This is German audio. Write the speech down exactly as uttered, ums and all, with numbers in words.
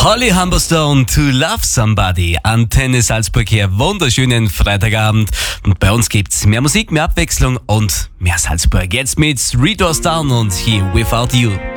Holly Humberstone, To Love Somebody. Antenne Salzburg hier, wunderschönen Freitagabend. Und bei uns gibt's mehr Musik, mehr Abwechslung und mehr Salzburg. Jetzt mit Three Doors Down und hier Without You.